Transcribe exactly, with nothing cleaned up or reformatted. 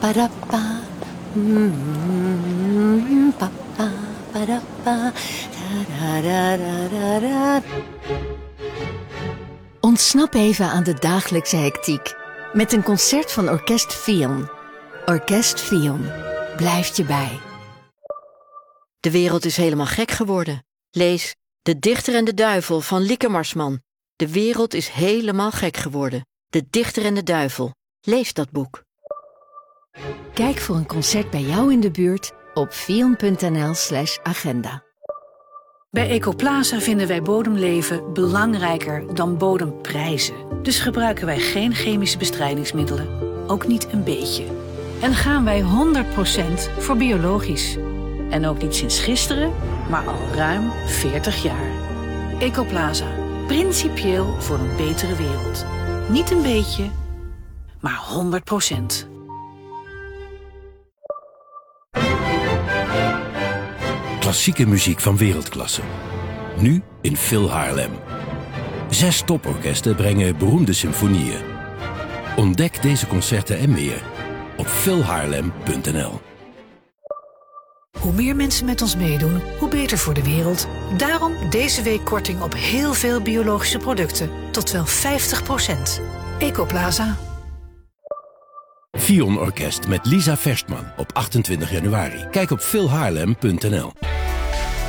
Ba-da-ba. Mm, pa, pa, ba-da-ba. Da-da-da-da-da-da. Ontsnap even aan de dagelijkse hectiek met een concert van Orkest Fion. Orkest Fion blijft je bij. De wereld is helemaal gek geworden. Lees De Dichter en de Duivel van Lieke Marsman. De wereld is helemaal gek geworden. De Dichter en de Duivel. Lees dat boek. Kijk voor een concert bij jou in de buurt op fion.nl slash agenda. Bij Ecoplaza vinden wij bodemleven belangrijker dan bodemprijzen. Dus gebruiken wij geen chemische bestrijdingsmiddelen. Ook niet een beetje. En gaan wij honderd procent voor biologisch. En ook niet sinds gisteren, maar al ruim veertig jaar. Ecoplaza. Principieel voor een betere wereld. Niet een beetje, maar honderd procent. Klassieke muziek van wereldklasse. Nu in Phil Haarlem. Zes toporkesten brengen beroemde symfonieën. Ontdek deze concerten en meer op phil haarlem punt n l. Hoe meer mensen met ons meedoen, hoe beter voor de wereld. Daarom deze week korting op heel veel biologische producten. Tot wel vijftig procent. Ecoplaza. Fion Orkest met Lisa Verstman op achtentwintig januari. Kijk op phil haarlem punt n l.